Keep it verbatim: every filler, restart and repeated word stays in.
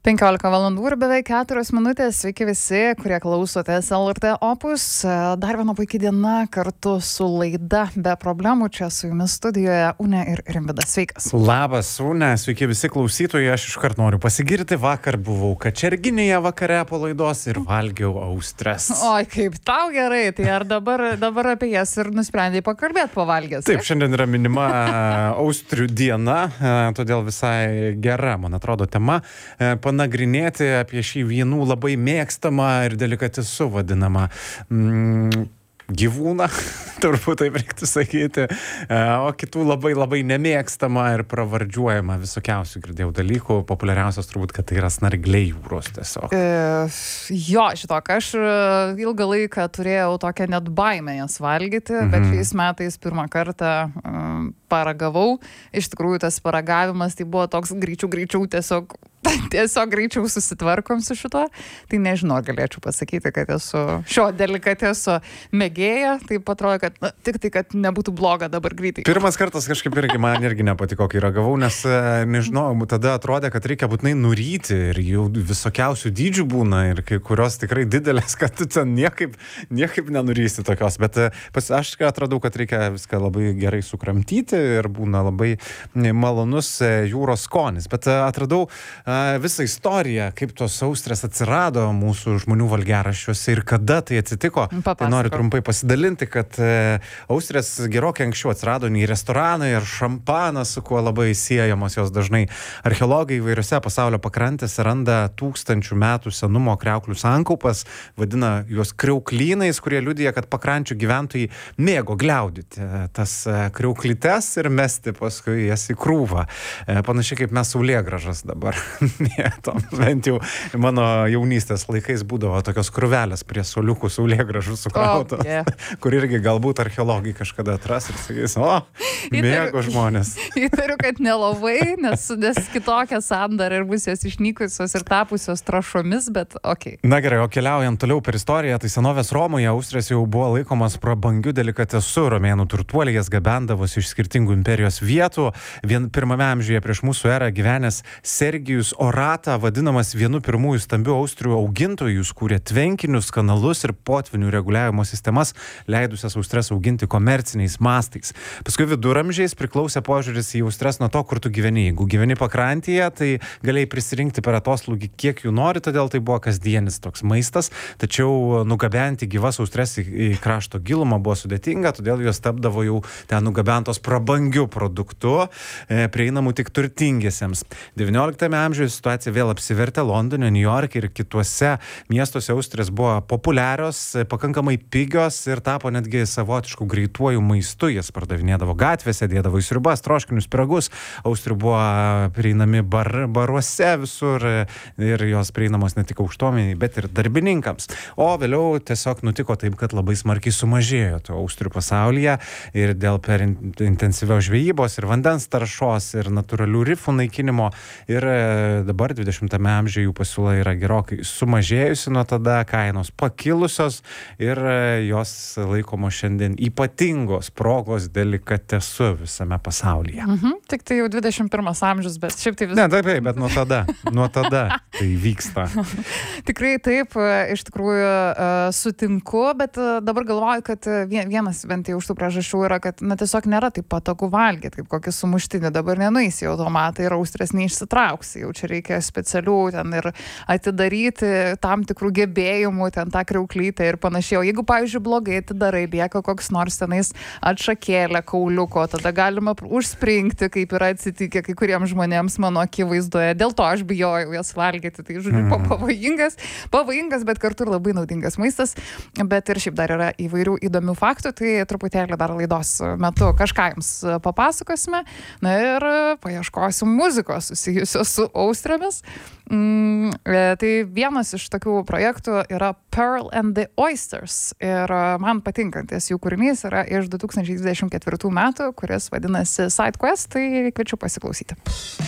penkiolika valandų ir beveik keturios minutės. Sveiki visi, kurie klausotės L R T Opus. Dar viena puikia diena kartu su laida Be problemų. Čia su jumis studijoje Unė ir Rimvydas. Sveikas. Labas, Unė. Sveiki visi klausytojai. Aš iškart noriu pasigirti. Vakar buvau Kačerginėje vakare po laidos ir valgiau austres. Oi, kaip tau gerai. Tai ar dabar, dabar apie jas ir nusprendėjai pakalbėti po valgės? Taip, šiandien yra minima austrių diena, todėl visai gera, man atrodo, tema panagrinėti apie šį vienų labai mėgstamą ir delikatesu vadinamą mm, gyvūną, turbūt taip reiktų sakyti, o kitų labai labai nemėgstamą ir pravardžiuojamą visokiausių girdėjau dalykų. Populiariausias turbūt, kad tai yra snargliai jūros tiesiog. E, jo, šitok, aš ilgą laiką turėjau tokią net baimę jas valgyti, mhm. bet šiais metais pirmą kartą um, paragavau. Iš tikrųjų, tas paragavimas tai buvo toks greičiau, greičiau tiesiog tiesiog greičiau susitvarkom su šituo. Tai nežinau, galėčiau pasakyti, kad esu šio delikateso mėgėja. Tai atrodo, kad na, tik tai, kad nebūtų bloga dabar greitai. Pirmas kartas kažkaip irgi man irgi nepatiko, kai ragavau, nes nežinau, tada atrodė, kad reikia būtinai nuryti ir jų visokiausių dydžių būna ir kai kurios tikrai didelės, kad tu ten niekaip, niekaip nenurysi tokios. Bet pas, aš atradau, kad reikia viską labai gerai sukramtyti ir būna labai malonus jūros skonis. Bet atradau visą istoriją, kaip tos austrės atsirado mūsų žmonių valgiaraščiuose ir kada tai atsitiko. Papasako. Tai noriu trumpai pasidalinti, kad e, austrės gerokai anksčiau atsirado nei restoranai ir šampanas, su kuo labai siejamos jos dažnai. Archeologai įvairiose pasaulio pakrantėse randa tūkstančių metų senumo kriauklių sankaupas, vadina juos kriauklynais, kurie liudija, kad pakrančių gyventojai mėgo gliaudyti tas kriauklytes ir mesti paskui jas į krūvą. E, panašiai kaip mes saulėgrąžas dabar. Mėtom. Bent jau mano jaunystės laikais būdavo tokios krūvelės prie soliukų saulėgrąžų sukrautos, oh, yeah. kur irgi galbūt archeologai kažkada atras ir sakys, o, mėgo žmonės. Įtariu, kad nelabai, nes, nes kitokia sandara ir bus jos išnykusios ir tapusios trašomis, bet okei. Okay. Na gerai, o keliaujant toliau per istoriją, tai senovės Romoje austrės jau buvo laikomas prabangiu delikatesu. Romėnų turtuoliai jas gabendavosi iš skirtingų imperijos vietų. Vien pirmame amžiuje prieš mūsų erą gyvenęs Sergijus Orata, vadinamas vienu pirmųjų stambių austrių augintojų, kūrė tvenkinius, kanalus ir potvinių reguliavimo sistemas, leidusias austres auginti komerciniais mastais. Paskui viduramžiais priklausė požiūris į austres nuo to, kur tu gyveni. Jeigu gyveni pakrantėje, tai galėjai prisirinkti per atoslūgį kiek jų nori, todėl tai buvo kasdienis toks maistas, tačiau nugabenti gyvas austres į, į krašto gilumą buvo sudėtinga, todėl jos tapdavo jau ten nugabentos prabangių produktų, e, prieinamų tik turtingiesiems. devynioliktame amžiuje situacija vėl apsivertė. Londone, New York ir kituose miestuose austrės buvo populiarios, pakankamai pigios ir tapo netgi savotiškų greituojų maistu. Jas pardavinėdavo gatvėse, dėdavo į sriubas, troškinius, pyragus. Austrių buvo prieinami bar, baruose visur ir jos prieinamos ne tik aukštuomeniai, bet ir darbininkams. O vėliau tiesiog nutiko taip, kad labai smarkiai sumažėjo to austrių pasaulyje ir dėl per intensyvios žvejybos ir vandens taršos ir natūralių rifų naikinimo. Ir dabar dvidešimtame amžiuje jų pasiūla yra gerokai sumažėjusi nuo tada, kainos pakilusios ir jos laikomo šiandien ypatingos progos delikatesu visame pasaulyje. Mhm, tik tai jau dvidešimt pirmas amžius, bet šiaip tai vis... Ne, taip, bet nuo tada, nuo tada tai vyksta. Tikrai taip, iš tikrųjų sutinku, bet dabar galvoju, kad vienas bent jau už tų priežasčių yra, kad na, tiesiog nėra taip patogu valgyti, kaip kokį sumuštinį. Dabar nenueisi į automatą ir austrės neišsitrauksi. Jau čia reikia specialių ten ir atidaryti tam tikrų gebėjimų, ten tą kriauklytę ir panašiai. O jeigu, pavyzdžiui, blogai atidarai, lieka koks nors tenais atšakėlė kauliuko, tada galima užspringti, kaip yra atsitikę kai kuriems žmonėms mano akivaizdoje. Dėl to aš bijojau jas valgyti. Tai, žodžiu, mm. pavojingas, pavojingas, bet kartu ir labai naudingas maistas. Bet ir šiaip dar yra įvairių įdomių faktų, tai truputėlį dar laidos metu kažką jums papasakosime. Na ir paieškosim muzikos susijusios su austrėmis. Mm, tai vienas iš tokių projektų yra Pearl and the Oysters ir man patinkantis jų kūrinys yra iš du tūkstančiai dvidešimt ketvirtų metų, kuris vadinasi Side Quest, tai kviečiu pasiklausyti.